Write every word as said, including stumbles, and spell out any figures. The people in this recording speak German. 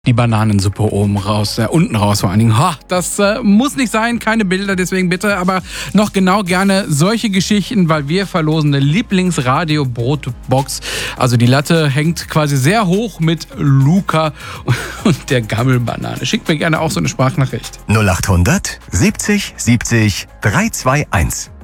Die Bananensuppe oben raus, äh, unten raus vor allen Dingen. Ha, das äh, muss nicht sein, keine Bilder, deswegen bitte, aber noch genau gerne solche Geschichten, weil wir verlosen eine Lieblingsradio-Brotbox. Also die Latte hängt quasi sehr hoch mit Luca und der Gammelbanane. Schickt mir gerne auch so eine Sprachnachricht. null achthundert siebzig siebzig drei zwei eins.